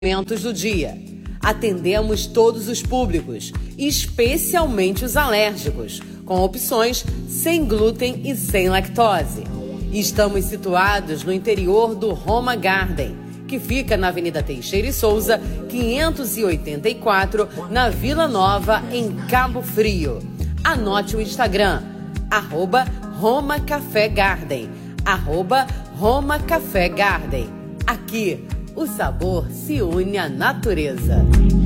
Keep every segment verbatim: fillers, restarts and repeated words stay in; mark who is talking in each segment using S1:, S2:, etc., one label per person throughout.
S1: Alimentos do dia. Atendemos todos os públicos, especialmente os alérgicos, com opções sem glúten e sem lactose. Estamos situados no interior do Roma Garden, que fica na Avenida Teixeira e Souza, quinhentos e oitenta e quatro, na Vila Nova, em Cabo Frio. Anote o Instagram, arroba Roma Café Garden, arroba Roma Café Garden. Aqui, o sabor se une à natureza.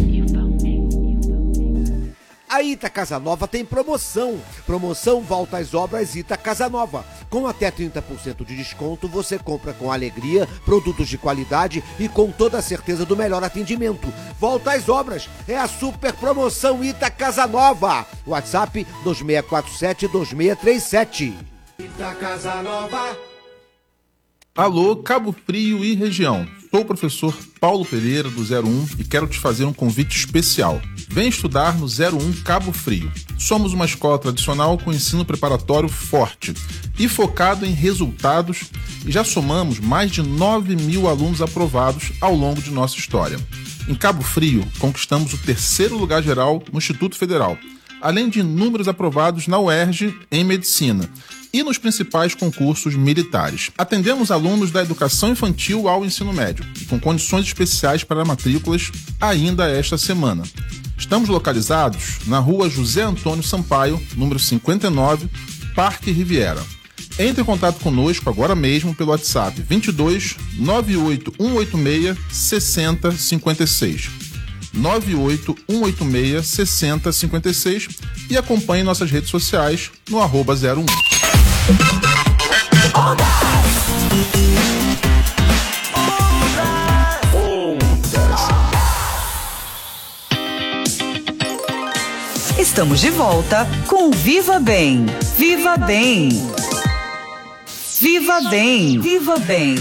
S2: A Ita Casa Nova tem promoção. Promoção Volta às Obras Ita Casa Nova. Com até trinta por cento de desconto, você compra com alegria, produtos de qualidade e com toda a certeza do melhor atendimento. Volta às Obras é a super promoção Ita Casa Nova. WhatsApp dois seis quatro sete, dois seis três sete. Ita Casa Nova.
S3: Alô, Cabo Frio e região. Sou o professor Paulo Pereira, do zero um, e quero te fazer um convite especial. Vem estudar no zero um Cabo Frio. Somos uma escola tradicional com ensino preparatório forte e focado em resultados, e já somamos mais de nove mil alunos aprovados ao longo de nossa história. Em Cabo Frio, conquistamos o terceiro lugar geral no Instituto Federal, além de inúmeros aprovados na U E R J em Medicina e nos principais concursos militares. Atendemos alunos da educação infantil ao ensino médio, e com condições especiais para matrículas ainda esta semana. Estamos localizados na rua José Antônio Sampaio, número cinquenta e nove, Parque Riviera. Entre em contato conosco agora mesmo pelo WhatsApp vinte e dois, nove oito um oito seis, seis zero cinco seis. nove oito um oito seis, seis zero cinco seis e acompanhe nossas redes sociais no arroba zero um.
S4: Estamos de volta com Viva Bem. Viva Bem. Viva Bem. Viva Bem.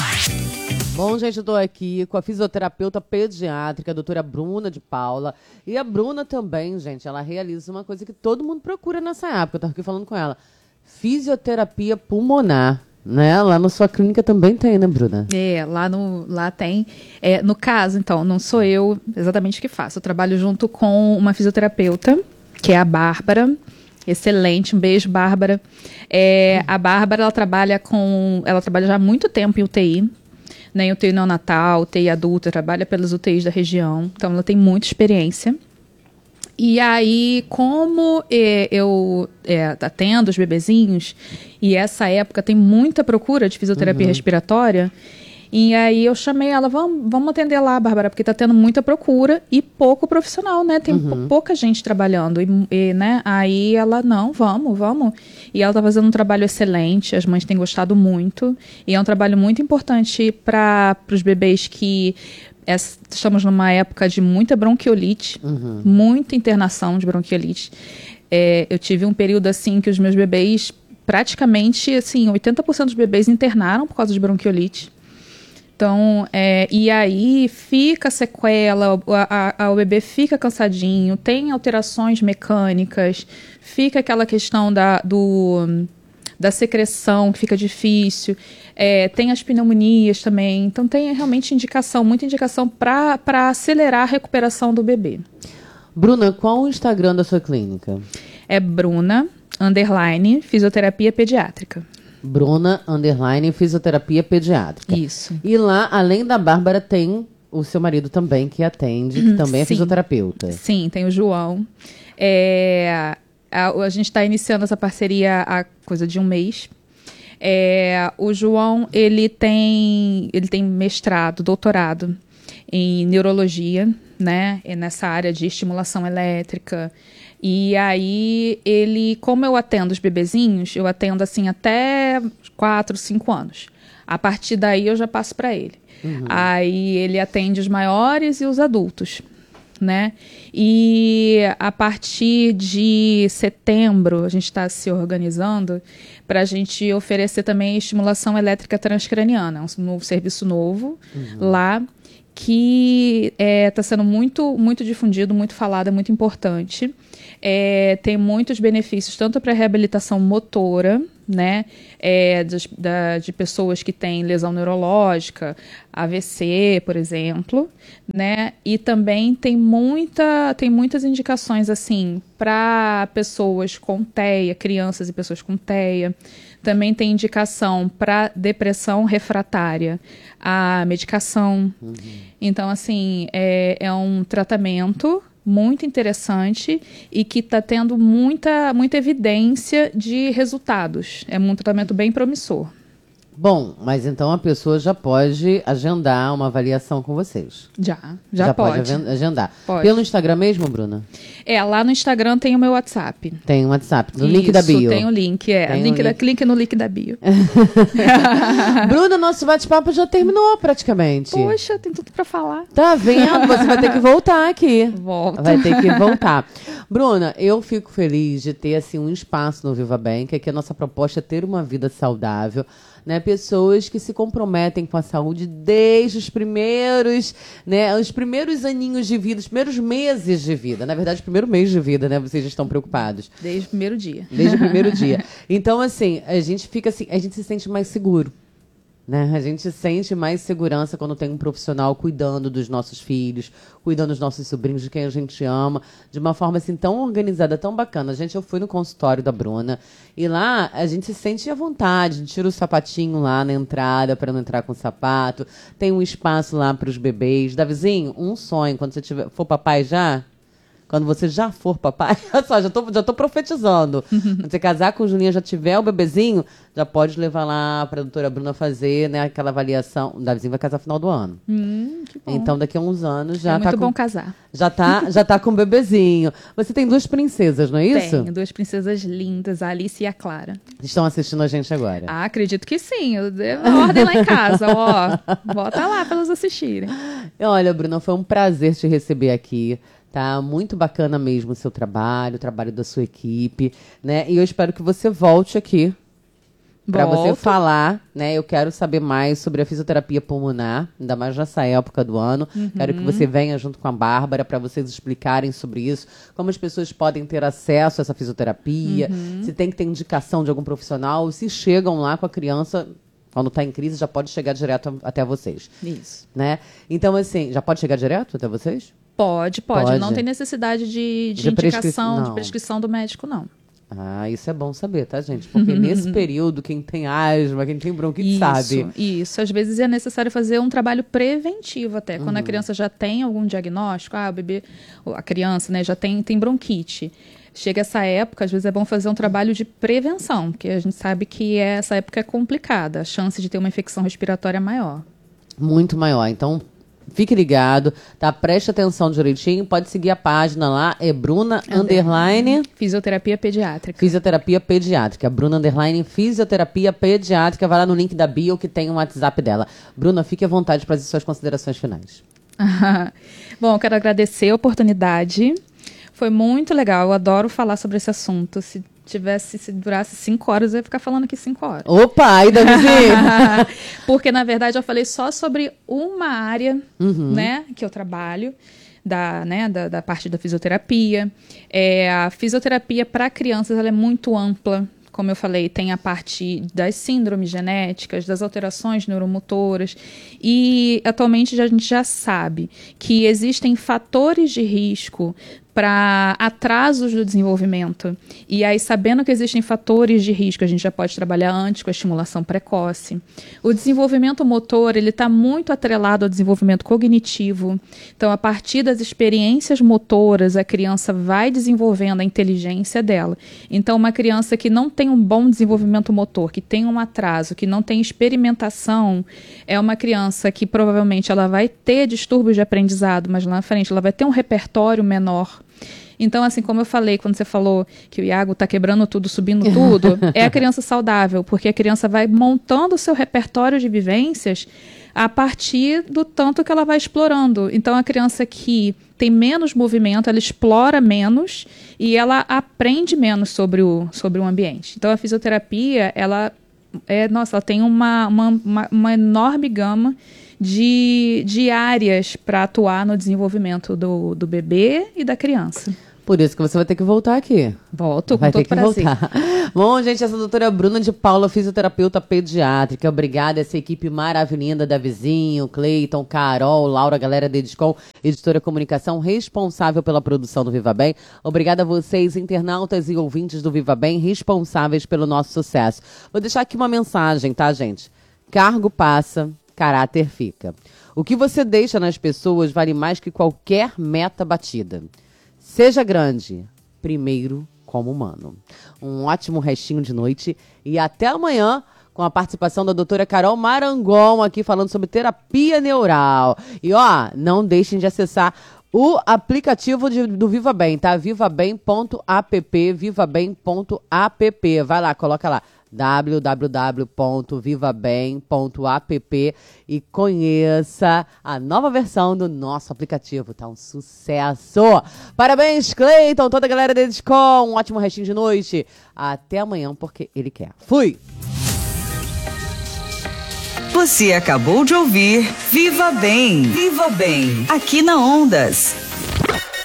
S1: Bom, gente, eu tô aqui com a fisioterapeuta pediátrica, a doutora Bruna de Paula. E a Bruna também, gente, ela realiza uma coisa que todo mundo procura nessa época. Eu tava aqui falando com ela. Fisioterapia pulmonar, né? Lá na sua clínica também tem, né, Bruna?
S5: É, lá, no, lá tem. É, no caso, então, não sou eu exatamente o que faço. Eu trabalho junto com uma fisioterapeuta, que é a Bárbara. Excelente, um beijo, Bárbara. É, a Bárbara, ela trabalha com... Ela trabalha já há muito tempo em U T I. Né, em U T I neonatal, U T I adulta, trabalha pelas U T Is da região. Então, ela tem muita experiência. E aí, como é, eu é, atendo os bebezinhos, e essa época tem muita procura de fisioterapia uhum. respiratória, e aí eu chamei ela, vamos, vamos atender lá, Bárbara, porque está tendo muita procura e pouco profissional, né? Tem uhum. pouca gente trabalhando. E, e, né? Aí ela, não, vamos, vamos. E ela está fazendo um trabalho excelente, as mães têm gostado muito, e é um trabalho muito importante para os bebês que... É, estamos numa época de muita bronquiolite, uhum. muita internação de bronquiolite. É, eu tive um período assim que os meus bebês, praticamente assim, oitenta por cento dos bebês internaram por causa de bronquiolite. Então, é, e aí fica sequela, a, a, o bebê fica cansadinho, tem alterações mecânicas, fica aquela questão da, do... da secreção, que fica difícil, é, tem as pneumonias também, então tem realmente indicação, muita indicação para acelerar a recuperação do bebê.
S1: Bruna, qual o Instagram da sua clínica?
S5: É Bruna, underline, fisioterapia pediátrica.
S1: Bruna, underline, fisioterapia pediátrica.
S5: Isso.
S1: E lá, além da Bárbara, tem o seu marido também, que atende, que também é
S5: Sim.
S1: fisioterapeuta.
S5: Sim, tem o João. É... A, a gente está iniciando essa parceria há coisa de um mês. É, o João, ele tem, ele tem mestrado, doutorado em neurologia, né? E nessa área de estimulação elétrica. E aí, ele, como eu atendo os bebezinhos, eu atendo assim até quatro, cinco anos. A partir daí, eu já passo para ele. Uhum. Aí, ele atende os maiores e os adultos. Né? E a partir de setembro a gente está se organizando para a gente oferecer também estimulação elétrica transcraniana, um novo serviço novo uhum. lá que está é, sendo muito, muito difundido, muito falado, é muito importante. É, tem muitos benefícios tanto para a reabilitação motora, né? É, de, da, de pessoas que têm lesão neurológica, A V C, por exemplo, né? E também tem, muita, tem muitas indicações, assim, para pessoas com T E A, crianças e pessoas com T E A. Também tem indicação para depressão refratária à medicação. Uhum. Então, assim, é, é um tratamento muito interessante e que está tendo muita, muita evidência de resultados. É um tratamento bem promissor.
S6: Bom, mas então a pessoa já pode agendar uma avaliação com vocês.
S5: Já, já, já pode.
S6: pode agendar.
S5: Pode.
S6: Pelo Instagram mesmo, Bruna?
S5: É, lá no Instagram tem o meu WhatsApp.
S6: Tem o WhatsApp, no
S5: Isso,
S6: link da bio.
S5: tem o link, é.
S6: Tem
S5: Link
S6: um
S5: da,
S6: link.
S5: clique no link da bio.
S6: Bruna, nosso bate-papo já terminou praticamente.
S5: Poxa, tem tudo pra falar.
S6: Tá vendo? Você vai ter que voltar aqui.
S5: Volta.
S6: Vai ter que voltar. Bruna, eu fico feliz de ter assim um espaço no Viva Bem, que aqui a nossa proposta é ter uma vida saudável. Né, pessoas que se comprometem com a saúde desde os primeiros, né, os primeiros aninhos de vida, os primeiros meses de vida. Na verdade, o primeiro mês de vida, né? Vocês já estão preocupados.
S5: Desde o primeiro dia.
S6: Desde o primeiro dia. Então, assim, a gente fica assim, a gente se sente mais seguro. Né? A gente sente mais segurança quando tem um profissional cuidando dos nossos filhos, cuidando dos nossos sobrinhos, de quem a gente ama, de uma forma assim tão organizada, tão bacana. A gente, eu fui no consultório da Bruna e lá a gente se sente à vontade, a gente tira o sapatinho lá na entrada para não entrar com sapato, tem um espaço lá para os bebês. Davizinho, um sonho, quando você tiver, for papai já... Quando você já for papai, olha só, já tô, já tô profetizando. Quando você casar com o Julinha, já tiver o bebezinho, já pode levar lá pra doutora Bruna fazer, né, aquela avaliação. O Davizinho vai casar no final do ano.
S5: Hum, que bom.
S6: Então, daqui a uns anos já
S5: é
S6: tá
S5: muito
S6: com...
S5: bom casar.
S6: Já tá, já tá com o bebezinho. Você tem duas princesas, não é isso?
S5: Tenho duas princesas lindas, a Alice e a Clara.
S6: Estão assistindo a gente agora.
S5: Ah, acredito que sim. Eu dei uma ordem lá em casa, ó. Bota lá pra elas assistirem.
S6: Olha, Bruna, foi um prazer te receber aqui. Tá muito bacana mesmo o seu trabalho, o trabalho da sua equipe, né? E eu espero que você volte aqui para você falar, né? Eu quero saber mais sobre a fisioterapia pulmonar, ainda mais nessa época do ano. Uhum. Quero que você venha junto com a Bárbara para vocês explicarem sobre isso, como as pessoas podem ter acesso a essa fisioterapia, uhum. se tem que ter indicação de algum profissional, se chegam lá com a criança... Quando está em crise, já pode chegar direto até vocês.
S5: Isso.
S6: Né? Então, assim, já pode chegar direto até vocês?
S5: Pode, pode.
S6: Pode.
S5: Não tem necessidade de, de,
S6: De
S5: indicação,
S6: prescri...
S5: de prescrição do médico, não.
S6: Ah, isso é bom saber, tá, gente? Porque nesse período, quem tem asma, quem tem bronquite
S5: isso,
S6: sabe.
S5: Isso, às vezes é necessário fazer um trabalho preventivo até. Quando
S6: uhum.
S5: a criança já tem algum diagnóstico, ah, o bebê, a criança, né, já tem, tem bronquite. Chega essa época, às vezes é bom fazer um trabalho de prevenção, porque a gente sabe que essa época é complicada, a chance de ter uma infecção respiratória é maior.
S6: Muito maior, então fique ligado, tá? Preste atenção direitinho, pode seguir a página lá, é Bruna Underline...
S5: Fisioterapia Pediátrica.
S6: Fisioterapia Pediátrica, Bruna Underline Fisioterapia Pediátrica, vai lá no link da bio que tem o WhatsApp dela. Bruna, fique à vontade para as suas considerações finais.
S5: Bom, eu quero agradecer a oportunidade. Foi muito legal, eu adoro falar sobre esse assunto. Se tivesse, se durasse cinco horas, eu ia ficar falando aqui cinco horas.
S6: Opa, aí Davizinho!
S5: Porque, na verdade, eu falei só sobre uma área, uhum. né, que eu trabalho, da, né, da, da parte da fisioterapia. É, a fisioterapia para crianças ela é muito ampla. Como eu falei, tem a parte das síndromes genéticas, das alterações neuromotoras. E, atualmente, a gente já sabe que existem fatores de risco para atrasos do desenvolvimento. E aí, sabendo que existem fatores de risco, a gente já pode trabalhar antes com a estimulação precoce. O desenvolvimento motor, ele está muito atrelado ao desenvolvimento cognitivo. Então, a partir das experiências motoras, a criança vai desenvolvendo a inteligência dela. Então, uma criança que não tem um bom desenvolvimento motor, que tem um atraso, que não tem experimentação, é uma criança que provavelmente ela vai ter distúrbios de aprendizado, mas lá na frente ela vai ter um repertório menor. Então, assim, como eu falei, quando você falou que o Iago está quebrando tudo, subindo tudo, é a criança saudável, porque a criança vai montando o seu repertório de vivências a partir do tanto que ela vai explorando. Então, a criança que tem menos movimento, ela explora menos e ela aprende menos sobre o, sobre o ambiente. Então, a fisioterapia, ela, é, nossa, ela tem uma, uma, uma, uma enorme gama de, de áreas para atuar no desenvolvimento do, do bebê e da criança.
S6: Por isso que você vai ter que voltar aqui.
S5: Volto, com
S6: vai
S5: todo
S6: ter que
S5: prazer.
S6: voltar. Bom, gente, essa doutora Bruna de Paula, fisioterapeuta pediátrica. Obrigada a essa equipe maravilhosa da Vizinho, Cleiton, Carol, Laura, galera da Ediscom, editora Comunicação, responsável pela produção do Viva Bem. Obrigada a vocês, internautas e ouvintes do Viva Bem, responsáveis pelo nosso sucesso. Vou deixar aqui uma mensagem, tá, gente? Cargo passa, caráter fica. O que você deixa nas pessoas vale mais que qualquer meta batida. Seja grande, primeiro como humano. Um ótimo restinho de noite e até amanhã com a participação da doutora Carol Marangon aqui falando sobre terapia neural. E ó, não deixem de acessar o aplicativo de, do Viva Bem, tá? vivabem ponto app, vivabem ponto app. Vai lá, coloca lá. w w w ponto vivabem ponto app e conheça a nova versão do nosso aplicativo, tá um sucesso. Parabéns, Cleiton, toda a galera da Ediscom, um ótimo restinho de noite. Até amanhã, porque ele quer. Fui!
S4: Você acabou de ouvir Viva Bem, Viva Bem, aqui na Ondas.